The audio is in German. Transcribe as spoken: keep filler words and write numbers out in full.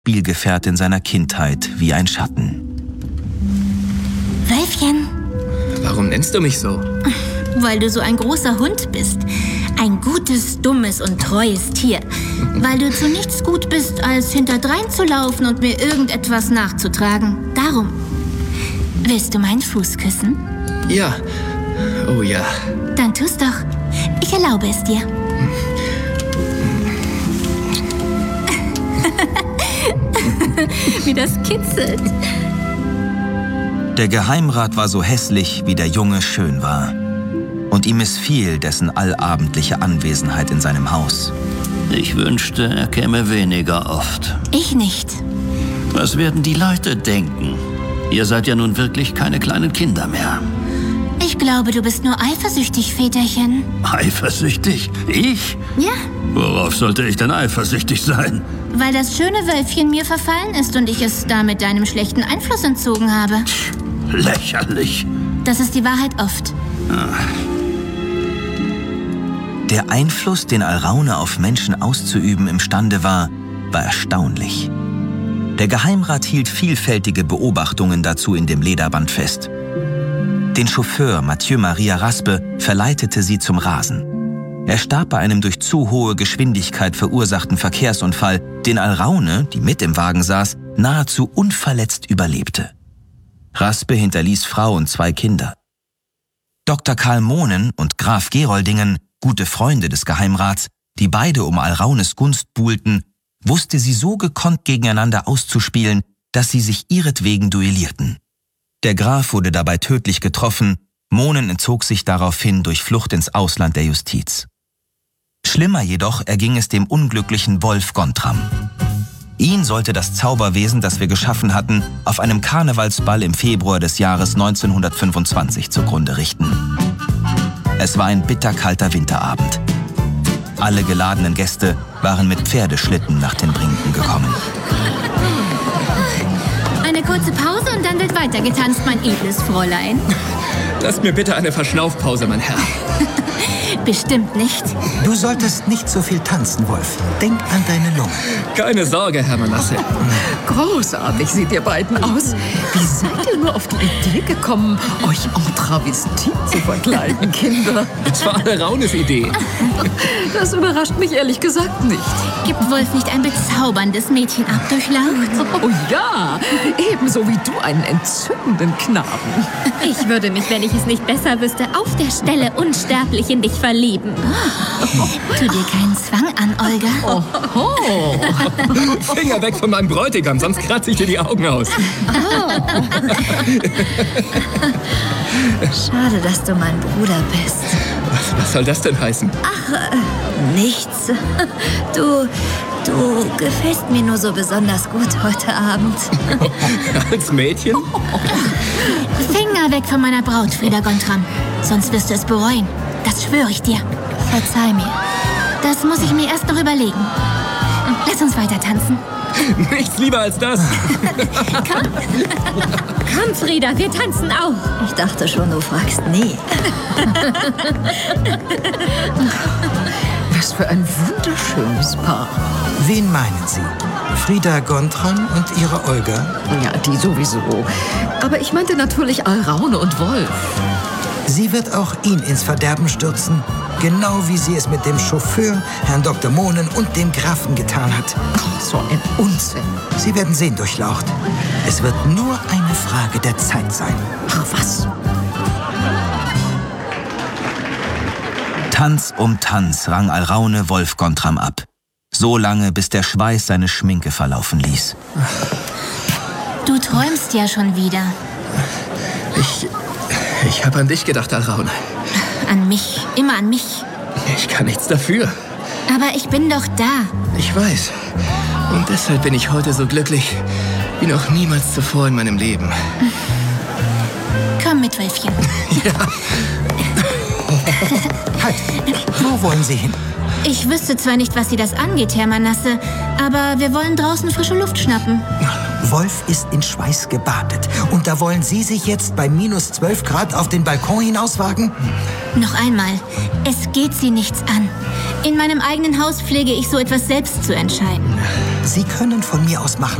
Spielgefährtin seiner Kindheit wie ein Schatten. Wölfchen. Warum nennst du mich so? Weil du so ein großer Hund bist. Ein gutes, dummes und treues Tier. Weil du zu nichts gut bist, als hinterdrein zu laufen und mir irgendetwas nachzutragen. Darum. Willst du meinen Fuß küssen? Ja. Oh ja. Dann tu's doch. Ich erlaube es dir. Wie das kitzelt. Der Geheimrat war so hässlich, wie der Junge schön war. Und ihm missfiel dessen allabendliche Anwesenheit in seinem Haus. Ich wünschte, er käme weniger oft. Ich nicht. Was werden die Leute denken? Ihr seid ja nun wirklich keine kleinen Kinder mehr. Ich glaube, du bist nur eifersüchtig, Väterchen. Eifersüchtig? Ich? Ja. Worauf sollte ich denn eifersüchtig sein? Weil das schöne Wölfchen mir verfallen ist und ich es damit deinem schlechten Einfluss entzogen habe. Lächerlich. Das ist die Wahrheit oft. Ah. Der Einfluss, den Alraune auf Menschen auszuüben imstande war, war erstaunlich. Der Geheimrat hielt vielfältige Beobachtungen dazu in dem Lederband fest. Den Chauffeur Mathieu Maria Raspe verleitete sie zum Rasen. Er starb bei einem durch zu hohe Geschwindigkeit verursachten Verkehrsunfall, den Alraune, die mit im Wagen saß, nahezu unverletzt überlebte. Raspe hinterließ Frau und zwei Kinder. Doktor Karl Mohnen und Graf Geroldingen, gute Freunde des Geheimrats, die beide um Alraunes Gunst buhlten, wusste sie so gekonnt gegeneinander auszuspielen, dass sie sich ihretwegen duellierten. Der Graf wurde dabei tödlich getroffen, Mohnen entzog sich daraufhin durch Flucht ins Ausland der Justiz. Schlimmer jedoch erging es dem unglücklichen Wolf Gontram. Ihn sollte das Zauberwesen, das wir geschaffen hatten, auf einem Karnevalsball im Februar des Jahres neunzehnhundertfünfundzwanzig zugrunde richten. Es war ein bitterkalter Winterabend. Alle geladenen Gäste waren mit Pferdeschlitten nach den Brinken gekommen. Eine kurze Pause und dann wird weitergetanzt, mein edles Fräulein. Lass mir bitte eine Verschnaufpause, mein Herr. Bestimmt nicht. Du solltest nicht so viel tanzen, Wolf. Denk an deine Lunge. Keine Sorge, Herr Manasse. Großartig sieht ihr beiden aus. Wie seid ihr nur auf die Idee gekommen, euch en Travestie zu verkleiden, Kinder? Das war Alraunes Idee. Das überrascht mich ehrlich gesagt nicht. Gibt Wolf nicht ein bezauberndes Mädchen abdurchlaucht? Oh ja, ebenso wie du einen entzückenden Knaben. Ich würde mich, wenn ich es nicht besser wüsste, auf der Stelle unsterblich in dich verlieben. Tu dir keinen Zwang an, Olga. Oh. Finger weg von meinem Bräutigam, sonst kratze ich dir die Augen aus. Oh. Schade, dass du mein Bruder bist. Was, was soll das denn heißen? Ach, äh, nichts. Du, du gefällst mir nur so besonders gut heute Abend. Als Mädchen? Finger weg von meiner Braut, Frieda Gontram. Sonst wirst du es bereuen. Das schwöre ich dir. Verzeih mir. Das muss ich mir erst noch überlegen. Lass uns weiter tanzen. Nichts lieber als das. Komm. Komm, Frieda, wir tanzen auch. Ich dachte schon, du fragst nie. Was für ein wunderschönes Paar. Wen meinen Sie? Frieda Gontram und ihre Olga? Ja, die sowieso. Aber ich meinte natürlich Alraune und Wolf. Sie wird auch ihn ins Verderben stürzen, genau wie sie es mit dem Chauffeur, Herrn Doktor Mohnen und dem Grafen getan hat. Oh, so ein Unsinn. Sie werden sehen, Durchlaucht. Es wird nur eine Frage der Zeit sein. Ach, was? Tanz um Tanz rang Alraune Wolf Gontram ab. So lange, bis der Schweiß seine Schminke verlaufen ließ. Du träumst ja schon wieder. Ich... Ich habe an dich gedacht, Alraune. An mich. Immer an mich. Ich kann nichts dafür. Aber ich bin doch da. Ich weiß. Und deshalb bin ich heute so glücklich wie noch niemals zuvor in meinem Leben. Komm mit, Wölfchen. Ja. Halt! Wo wollen Sie hin? Ich wüsste zwar nicht, was Sie das angeht, Herr Manasse, aber wir wollen draußen frische Luft schnappen. Wolf ist in Schweiß gebadet. Und da wollen Sie sich jetzt bei minus zwölf Grad auf den Balkon hinauswagen? Noch einmal, es geht Sie nichts an. In meinem eigenen Haus pflege ich so etwas selbst zu entscheiden. Sie können von mir aus machen,